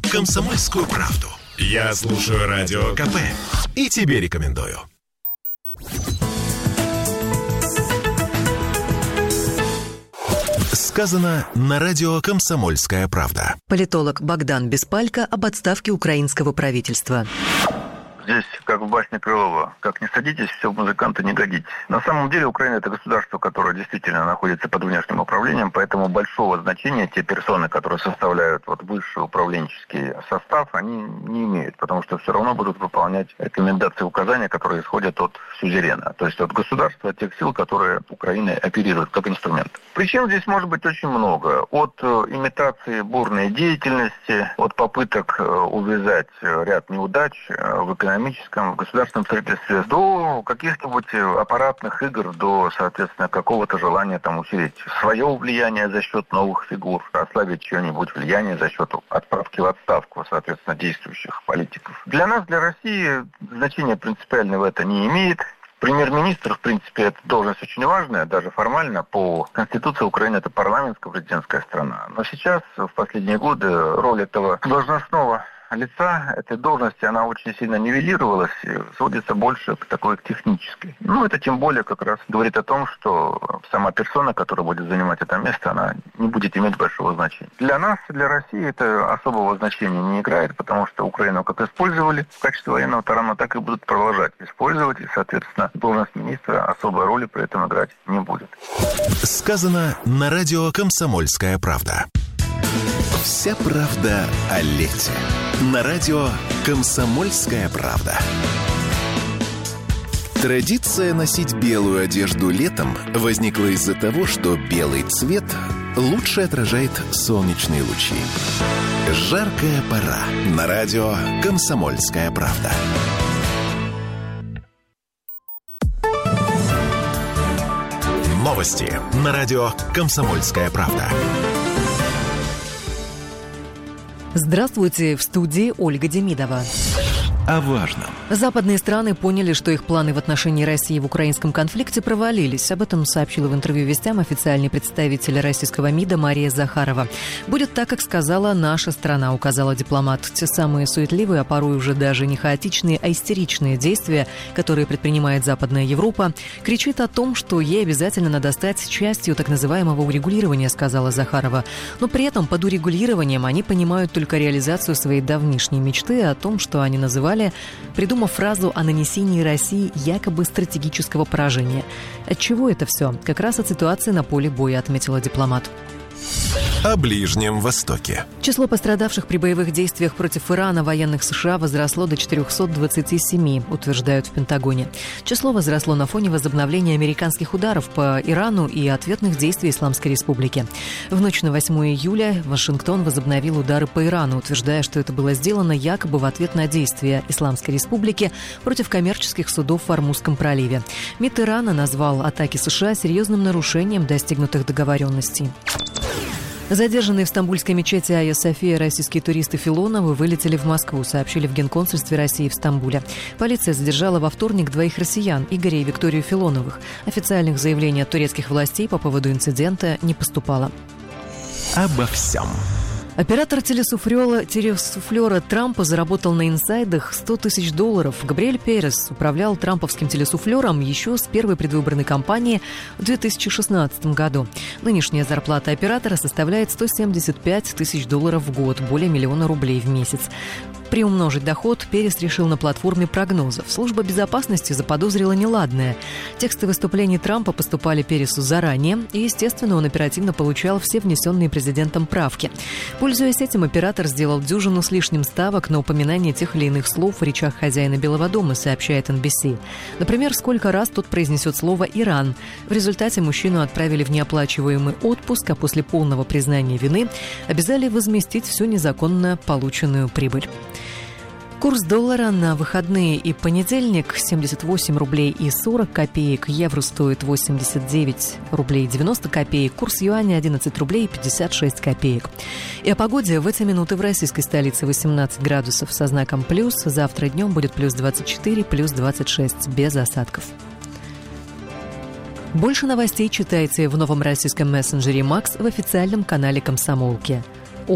«Комсомольскую правду». Я слушаю Радио КП и тебе рекомендую. Сказано на радио «Комсомольская правда». Политолог Богдан Беспалько об отставке украинского правительства. Здесь, как в басне Крылова, как не садитесь, все в музыканты не годитесь. На самом деле Украина – это государство, которое действительно находится под внешним управлением, поэтому большого значения те персоны, которые составляют высший управленческий состав, они не имеют, потому что все равно будут выполнять рекомендации и указания, которые исходят от сюзерена, то есть от государства, от тех сил, которые Украиной оперируют как инструмент. Причин здесь может быть очень много. От имитации бурной деятельности, от попыток увязать ряд неудач в экономическом, в государственном строительстве, до каких-нибудь аппаратных игр, до, соответственно, какого-то желания усилить свое влияние за счет новых фигур, ослабить чье-нибудь влияние за счет отправки в отставку, соответственно, действующих политиков. Для нас, для России, значения принципиального это не имеет. Премьер-министр, в принципе, это должность очень важная, даже формально. По Конституции Украины это парламентская президентская страна. Но сейчас, в последние годы, роль этого должностного лица этой должности, она очень сильно нивелировалась и сводится больше к такой технической. Это тем более как раз говорит о том, что сама персона, которая будет занимать это место, она не будет иметь большого значения. Для нас, для России это особого значения не играет, потому что Украину как использовали в качестве военного тарана, так и будут продолжать использовать, и, соответственно, должность министра особой роли при этом играть не будет. Сказано на радио «Комсомольская правда». Вся правда о лете. На радио «Комсомольская правда». Традиция носить белую одежду летом возникла из-за того, что белый цвет лучше отражает солнечные лучи. Жаркая пора. На радио «Комсомольская правда». Новости на радио «Комсомольская правда». Здравствуйте, в студии Ольга Демидова. О важном. Западные страны поняли, что их планы в отношении России в украинском конфликте провалились. Об этом сообщила в интервью «Вестям» официальный представитель российского МИДа Мария Захарова. «Будет так, как сказала наша страна», — указала дипломат. Те самые суетливые, а порой уже даже не хаотичные, а истеричные действия, которые предпринимает Западная Европа, кричит о том, что ей обязательно надо стать частью так называемого урегулирования, сказала Захарова. Но при этом под урегулированием они понимают только реализацию своей давнишней мечты о том, что они называли, придумав фразу о нанесении России якобы стратегического поражения. Отчего это все? Как раз от ситуации на поле боя, отметила дипломат. О Ближнем Востоке. Число пострадавших при боевых действиях против Ирана военных США возросло до 427, утверждают в Пентагоне. Число возросло на фоне возобновления американских ударов по Ирану и ответных действий Исламской Республики. В ночь на 8 июля Вашингтон возобновил удары по Ирану, утверждая, что это было сделано якобы в ответ на действия Исламской Республики против коммерческих судов в Ормузском проливе. МИД Ирана назвал атаки США серьезным нарушением достигнутых договоренностей. Задержанные в стамбульской мечети Айя София российские туристы Филоновы вылетели в Москву, сообщили в Генконсульстве России в Стамбуле. Полиция задержала во вторник 2 россиян, Игоря и Викторию Филоновых. Официальных заявлений от турецких властей по поводу инцидента не поступало. Обо всем. Оператор телесуфлера Трампа заработал на инсайдах $100 тысяч. Габриэль Перес управлял трамповским телесуфлером еще с первой предвыборной кампании в 2016 году. Нынешняя зарплата оператора составляет $175 тысяч в год, более $1 миллиона в месяц. Приумножить доход Перес решил на платформе прогнозов. Служба безопасности заподозрила неладное. Тексты выступлений Трампа поступали Пересу заранее, и, естественно, он оперативно получал все внесенные президентом правки. Пользуясь этим, оператор сделал дюжину с лишним ставок на упоминание тех или иных слов в речах хозяина Белого дома, сообщает NBC. Например, сколько раз тот произнесет слово «Иран». В результате мужчину отправили в неоплачиваемый отпуск, а после полного признания вины обязали возместить всю незаконно полученную прибыль. Курс доллара на выходные и понедельник 78 рублей и 40 копеек, евро стоит 89 рублей 90 копеек, курс юаня 11 рублей 56 копеек. И о погоде в эти минуты в российской столице 18 градусов со знаком плюс, завтра днем будет плюс 24, плюс 26, без осадков. Больше новостей читайте в новом российском мессенджере «Макс» в официальном канале «Комсомолки».